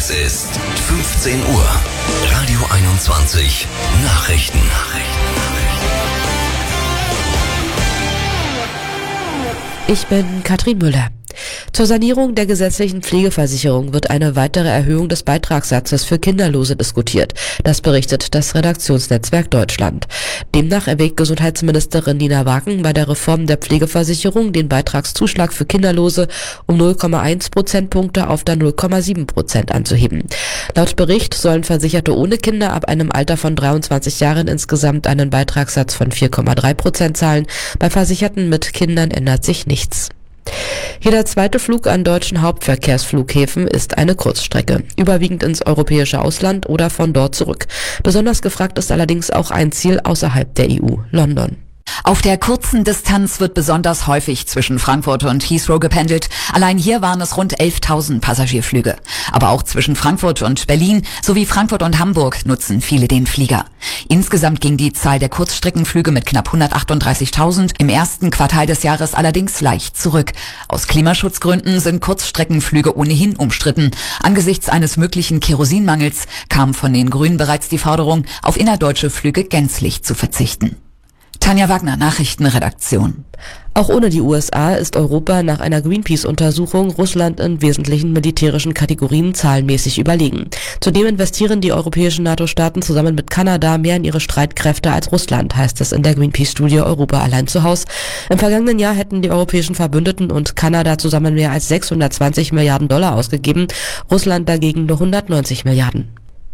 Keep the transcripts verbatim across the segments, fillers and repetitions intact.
Es ist fünfzehn Uhr. Radio einundzwanzig Nachrichten. Ich bin Katrin Müller. Zur Sanierung der gesetzlichen Pflegeversicherung wird eine weitere Erhöhung des Beitragssatzes für Kinderlose diskutiert. Das berichtet das Redaktionsnetzwerk Deutschland. Demnach erwägt Gesundheitsministerin Nina Wagen bei der Reform der Pflegeversicherung den Beitragszuschlag für Kinderlose um null Komma eins Prozentpunkte auf dann null Komma sieben Prozent anzuheben. Laut Bericht sollen Versicherte ohne Kinder ab einem Alter von dreiundzwanzig Jahren insgesamt einen Beitragssatz von vier Komma drei Prozent zahlen. Bei Versicherten mit Kindern ändert sich nichts. Jeder zweite Flug an deutschen Hauptverkehrsflughäfen ist eine Kurzstrecke, überwiegend ins europäische Ausland oder von dort zurück. Besonders gefragt ist allerdings auch ein Ziel außerhalb der E U, London. Auf der kurzen Distanz wird besonders häufig zwischen Frankfurt und Heathrow gependelt. Allein hier waren es rund elftausend Passagierflüge. Aber auch zwischen Frankfurt und Berlin sowie Frankfurt und Hamburg nutzen viele den Flieger. Insgesamt ging die Zahl der Kurzstreckenflüge mit knapp hundertachtunddreißigtausend im ersten Quartal des Jahres allerdings leicht zurück. Aus Klimaschutzgründen sind Kurzstreckenflüge ohnehin umstritten. Angesichts eines möglichen Kerosinmangels kam von den Grünen bereits die Forderung, auf innerdeutsche Flüge gänzlich zu verzichten. Tanja Wagner, Nachrichtenredaktion. Auch ohne die U S A ist Europa nach einer Greenpeace-Untersuchung Russland in wesentlichen militärischen Kategorien zahlenmäßig überlegen. Zudem investieren die europäischen NATO-Staaten zusammen mit Kanada mehr in ihre Streitkräfte als Russland, heißt es in der Greenpeace-Studie Europa allein zu Haus. Im vergangenen Jahr hätten die europäischen Verbündeten und Kanada zusammen mehr als sechshundertzwanzig Milliarden Dollar ausgegeben, Russland dagegen nur hundertneunzig Milliarden.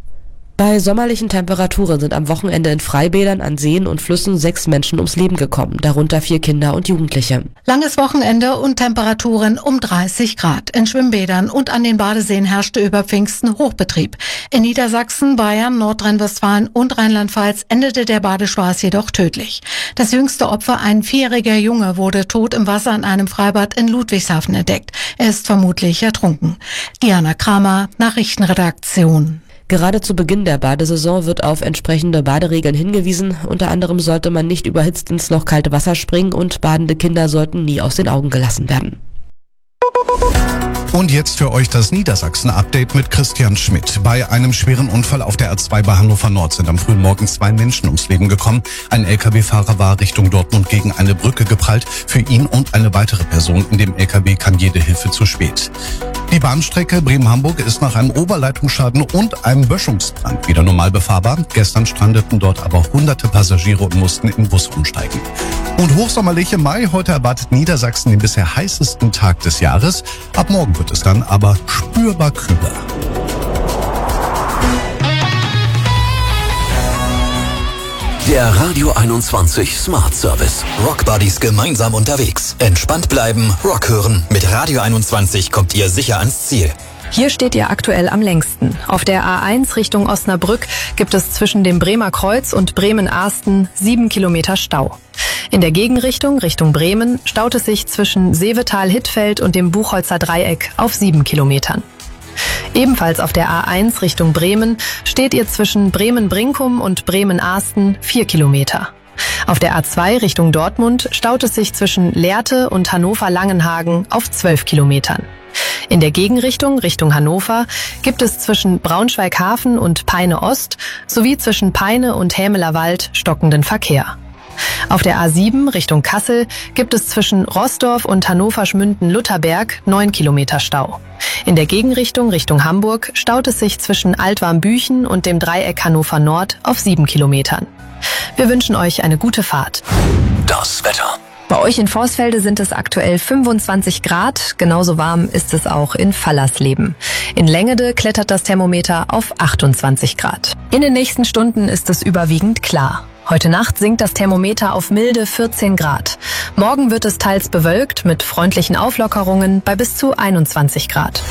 Bei sommerlichen Temperaturen sind am Wochenende in Freibädern, an Seen und Flüssen sechs Menschen ums Leben gekommen, darunter vier Kinder und Jugendliche. Langes Wochenende und Temperaturen um dreißig Grad. In Schwimmbädern und an den Badeseen herrschte über Pfingsten Hochbetrieb. In Niedersachsen, Bayern, Nordrhein-Westfalen und Rheinland-Pfalz endete der Badespaß jedoch tödlich. Das jüngste Opfer, ein vierjähriger Junge, wurde tot im Wasser in einem Freibad in Ludwigshafen entdeckt. Er ist vermutlich ertrunken. Diana Kramer, Nachrichtenredaktion. Gerade zu Beginn der Badesaison wird auf entsprechende Baderegeln hingewiesen. Unter anderem sollte man nicht überhitzt ins noch kalte Wasser springen und badende Kinder sollten nie aus den Augen gelassen werden. Und jetzt für euch das Niedersachsen-Update mit Christian Schmidt. Bei einem schweren Unfall auf der A zwei bei Hannover Nord sind am frühen Morgen zwei Menschen ums Leben gekommen. Ein L K W-Fahrer war Richtung Dortmund gegen eine Brücke geprallt. Für ihn und eine weitere Person in dem L K W kam jede Hilfe zu spät. Die Bahnstrecke Bremen-Hamburg ist nach einem Oberleitungsschaden und einem Böschungsbrand wieder normal befahrbar. Gestern strandeten dort aber hunderte Passagiere und mussten in Bus umsteigen. Und hochsommerlich im Mai. Heute erwartet Niedersachsen den bisher heißesten Tag des Jahres. Ab morgen wird es dann aber spürbar kühler. Der Radio einundzwanzig Smart Service. Rock Buddies gemeinsam unterwegs. Entspannt bleiben, Rock hören. Mit Radio einundzwanzig kommt ihr sicher ans Ziel. Hier steht ihr aktuell am längsten. Auf der A eins Richtung Osnabrück gibt es zwischen dem Bremer Kreuz und Bremen-Ahsten sieben Kilometer Stau. In der Gegenrichtung, Richtung Bremen, staut es sich zwischen Seevetal-Hittfeld und dem Buchholzer Dreieck auf sieben Kilometern. Ebenfalls auf der A eins Richtung Bremen steht ihr zwischen Bremen-Brinkum und Bremen-Ahsten vier Kilometer. Auf der A zwei Richtung Dortmund staut es sich zwischen Lehrte und Hannover-Langenhagen auf zwölf Kilometern. In der Gegenrichtung, Richtung Hannover, gibt es zwischen Braunschweig-Hafen und Peine Ost sowie zwischen Peine und Hämeler Wald stockenden Verkehr. Auf der A sieben Richtung Kassel gibt es zwischen Roßdorf und Hannover-Schmünden-Lutherberg neun Kilometer Stau. In der Gegenrichtung Richtung Hamburg staut es sich zwischen Altwarmbüchen und dem Dreieck Hannover Nord auf sieben Kilometern. Wir wünschen euch eine gute Fahrt. Das Wetter. Bei euch in Vorsfelde sind es aktuell fünfundzwanzig Grad. Genauso warm ist es auch in Fallersleben. In Längede klettert das Thermometer auf achtundzwanzig Grad. In den nächsten Stunden ist es überwiegend klar. Heute Nacht sinkt das Thermometer auf milde vierzehn Grad. Morgen wird es teils bewölkt mit freundlichen Auflockerungen bei bis zu einundzwanzig Grad.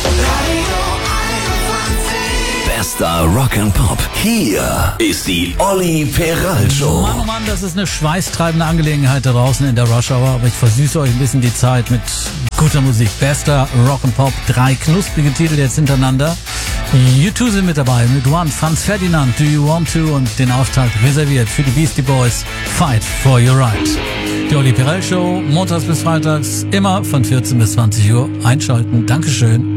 Bester Rock and Pop. Hier ist die Olli Peral Show. Mann, oh Mann, das ist eine schweißtreibende Angelegenheit da draußen in der Rush Hour, aber ich versüße euch ein bisschen die Zeit mit guter Musik. Bester Rock and Pop, drei knusprige Titel jetzt hintereinander. U zwei sind mit dabei, mit One, Franz Ferdinand, Do You Want To und den Auftakt reserviert für die Beastie Boys, Fight For Your Right. Die Olli Peral Show, montags bis freitags, immer von vierzehn bis zwanzig Uhr. Einschalten, Dankeschön.